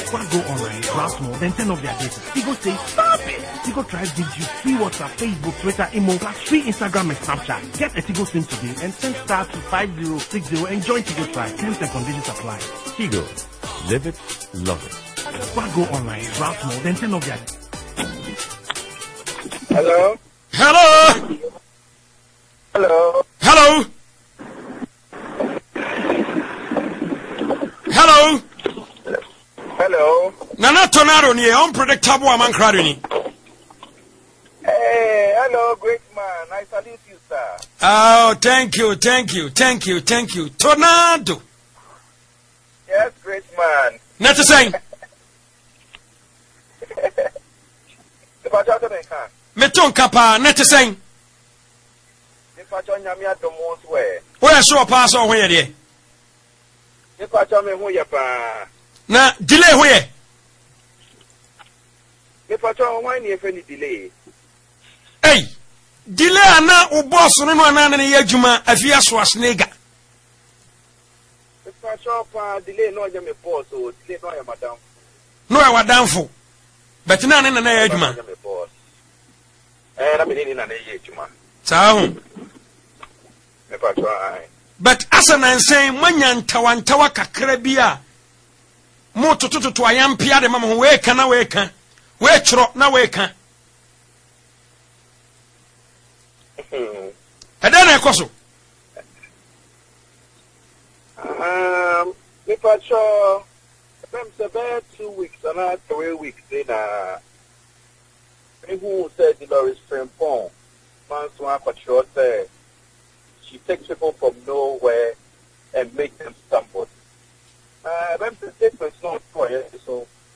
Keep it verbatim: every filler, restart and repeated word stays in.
Squad Go online, browse more, then turn off their data. Tigo says, stop it! Tigo Drive gives you free WhatsApp, Facebook, Twitter, Imo, plus free Instagram and Snapchat. Get a Tigo SIM today and send star to five zero six zero and join Tigo Drive. Terms and conditions apply. Tigo. Live it, love it. Squad Go online, browse more, then turn off their data. Hello? Hello? Hello? Hello? Hello? Hello? Nana Tornado ni unpredictable among crowding. Hey, hello, great man. I salute you, sir. Oh, thank you, thank you, thank you, thank you. Tornado. Yes, great man. Not the same. The Pachato Mekan. Meton Kappa, not the same. The Pachonyamia to most way. Where so pass or where they? The Pachame Huyapa. Na delay where? The Pachon wine if any delay. Hey, delay na o boss no no na na yadwuma afia so asnega. The Pachon delay no ya me boss o delay no ya madam. No ya wadamfo. But na na na yadwuma. Eh na me ni na na yadwuma. Sa ho. Me Pachon. But asa na nsen manya ntawa ntawa kakra bia mo tototo ayampia de mama we ka na we ka we chro na we ka eda na ekoso um me Pachon them about two weeks and a three weeks in uh who said Dolores Frimpong man so Pachon said she takes people from nowhere and makes them stumble. Uh, that's the statement's not for you, so